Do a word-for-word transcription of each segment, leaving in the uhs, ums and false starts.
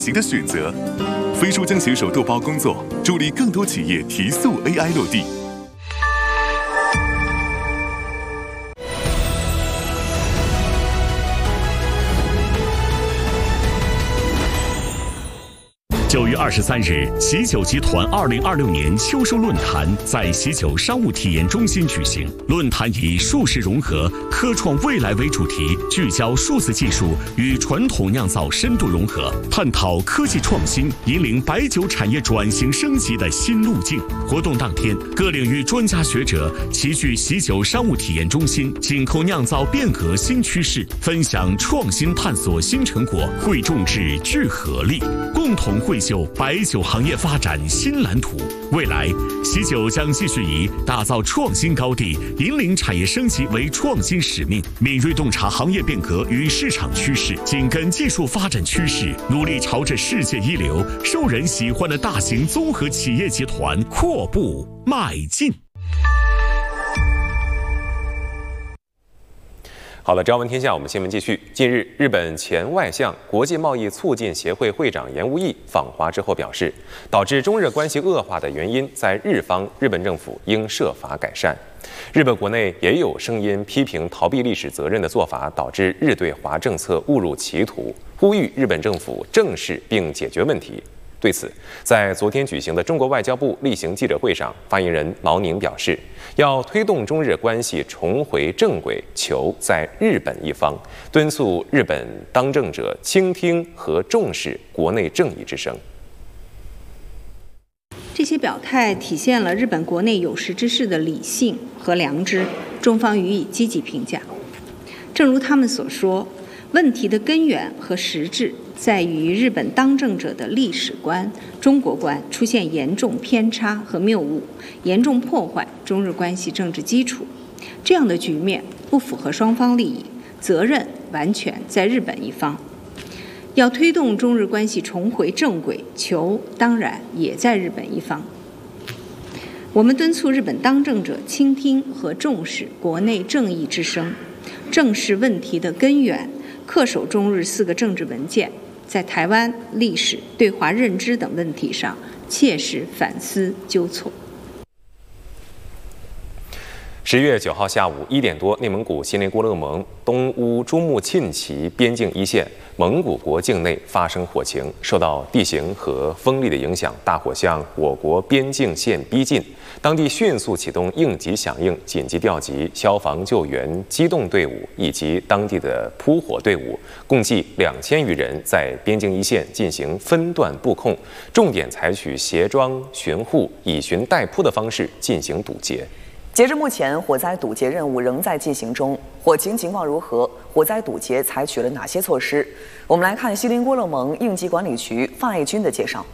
型的选择。飞书将携手豆包工作，助力更多企业提速 A I 落地。 九月二十三日，喜酒集团二零二六年秋收论坛在喜酒商务体验中心举行。论坛以数实融合、科创未来为主题，聚焦数字技术与传统酿造深度融合，探讨科技创新引领白酒产业转型升级的新路径。活动当天，各领域专家学者齐聚喜酒商务体验中心，紧扣酿造变革新趋势，分享创新探索新成果，汇众智聚合力，共同绘就白酒行业发展新蓝图。未来，喜酒将继续以打造创新高地、引领产业升级为创新使命，敏锐洞察行业变革与市场趋势，紧跟技术发展趋势，努力朝着世界一流、受人喜欢的大型综合企业集团阔步迈进。 好了，朝闻天下，我们新闻继续。近日，日本前外相、国际贸易促进协会会长岩屋义访华之后表示，导致中日关系恶化的原因在日方，日本政府应设法改善。日本国内也有声音批评逃避历史责任的做法导致日对华政策误入歧途，呼吁日本政府正视并解决问题。对此，在昨天举行的中国外交部例行记者会上，发言人毛宁表示，要推动中日关系重回正轨，求在日本一方，敦促日本当政者倾听和重视国内正义之声。 这些表态体现了日本国内有识之士的理性和良知，中方予以积极评价。正如他们所说，问题的根源和实质在于日本当政者的历史观、中国观出现严重偏差和谬误，严重破坏中日关系政治基础。这样的局面不符合双方利益，责任完全在日本一方。要推动中日关系重回正轨，求当然也在日本一方。我们敦促日本当政者倾听和重视国内正义之声，正视问题的根源，恪守中日四个政治文件，在台湾、历史、对华认知等问题上切实反思纠错。 十月九号下午一点多，内蒙古锡林郭勒盟东乌珠穆沁旗边境一线蒙古国境内发生火情，受到地形和风力的影响，大火向我国边境线逼近。当地迅速启动应急响应，紧急调集消防救援机动队伍以及当地的扑火队伍，共计两千余人在边境一线进行分段布控，重点采取协装巡护、以巡代扑的方式进行堵截。 截至目前，火灾堵截任务仍在进行中，火情情况如何？火灾堵截采取了哪些措施？我们来看锡林郭勒盟应急管理局范爱军的介绍。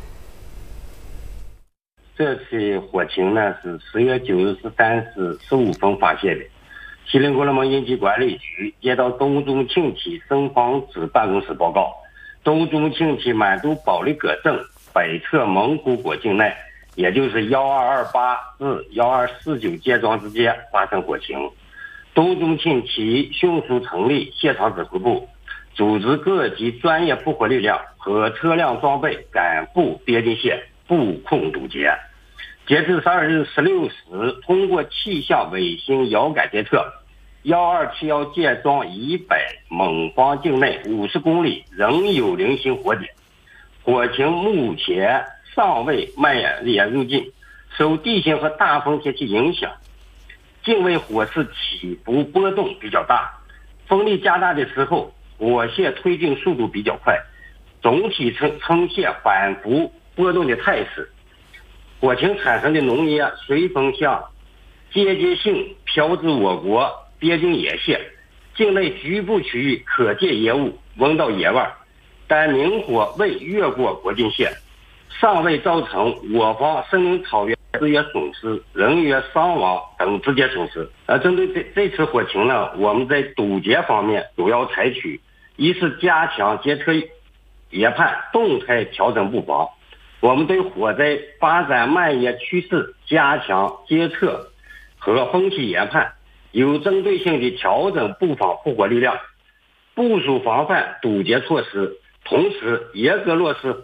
这起火情呢是十月九日十三时十五分发现的。锡林郭勒盟应急管理局接到东乌珠穆沁旗声防指办公室报告，东乌珠穆沁旗满都保利葛镇北侧蒙古国境内，也就是一二二八至一二四九街庄之间发生火情。东乌珠穆沁旗迅速成立现场指挥部，组织各级专业扑火力量和车辆装备赶赴边境线布控堵截。截至十二日十六时，通过气象卫星遥感监测，一二七一街庄以北蒙方境内五十公里仍有零星火点，火情目前尚未蔓延入境，受地形和大风天气影响，境内火势起伏波动比较大，风力加大的时候，火线推进速度比较快，总体呈呈现反复波动的态势。火情产生的浓烟随风向间接性飘至我国边境沿线，境内局部区域可见烟雾，闻到烟味，但明火未越过国境线，尚未造成我方森林草原资源损失、人员伤亡等直接损失。而针对这这次火情呢，我们在堵截方面主要采取一是加强监测研判，动态调整布防。我们对火灾发展蔓延趋势加强监测和风险研判，有针对性地调整布防扑火力量，部署防范堵截措施，同时严格落实